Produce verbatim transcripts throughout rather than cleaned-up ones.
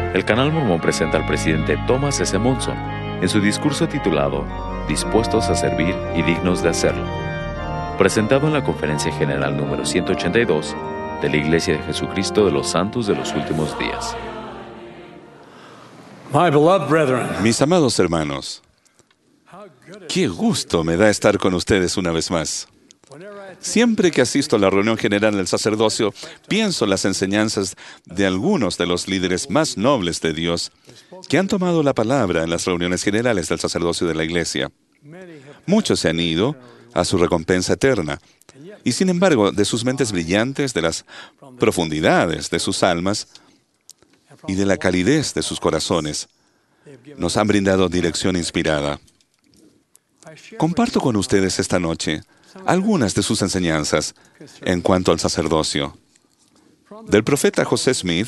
El Canal Mormón presenta al presidente Thomas S. Monson en su discurso titulado Dispuestos a servir y dignos de hacerlo, presentado en la Conferencia General número ciento ochenta y dos de la Iglesia de Jesucristo de los Santos de los Últimos Días. My beloved brethren, Mis amados hermanos, qué gusto me da estar con ustedes una vez más. Siempre que asisto a la reunión general del sacerdocio, pienso en las enseñanzas de algunos de los líderes más nobles de Dios que han tomado la palabra en las reuniones generales del sacerdocio de la Iglesia. Muchos se han ido a su recompensa eterna, y sin embargo, de sus mentes brillantes, de las profundidades de sus almas y de la calidez de sus corazones, nos han brindado dirección inspirada. Comparto con ustedes esta noche algunas de sus enseñanzas en cuanto al sacerdocio. Del profeta José Smith,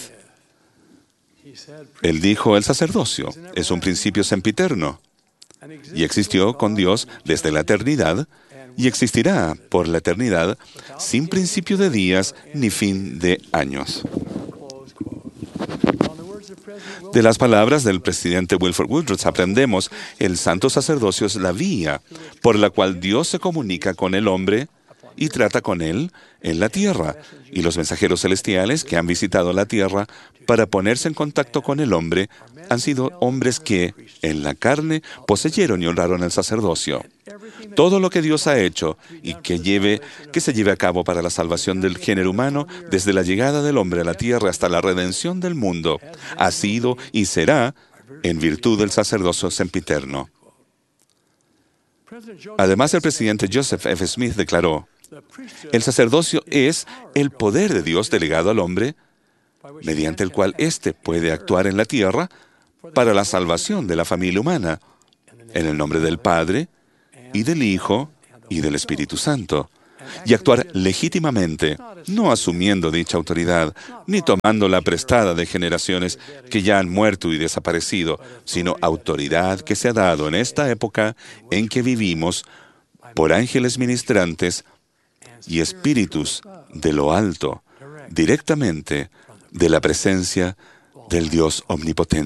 él dijo, el sacerdocio es un principio sempiterno y existió con Dios desde la eternidad y existirá por la eternidad sin principio de días ni fin de años. De las palabras del presidente Wilford Woodruff aprendemos, el santo sacerdocio es la vía por la cual Dios se comunica con el hombre y trata con él en la tierra, y los mensajeros celestiales que han visitado la tierra para ponerse en contacto con el hombre han sido hombres que, en la carne, poseyeron y honraron el sacerdocio. Todo lo que Dios ha hecho y que, lleve, que se lleve a cabo para la salvación del género humano, desde la llegada del hombre a la tierra hasta la redención del mundo, ha sido y será en virtud del sacerdocio sempiterno. Además, el presidente Joseph F. Smith declaró, el sacerdocio es el poder de Dios delegado al hombre, mediante el cual éste puede actuar en la tierra para la salvación de la familia humana, en el nombre del Padre, y del Hijo, y del Espíritu Santo, y actuar legítimamente, no asumiendo dicha autoridad, ni tomándola prestada de generaciones que ya han muerto y desaparecido, sino autoridad que se ha dado en esta época en que vivimos por ángeles ministrantes y espíritus de lo alto, directamente de la presencia del Dios omnipotente.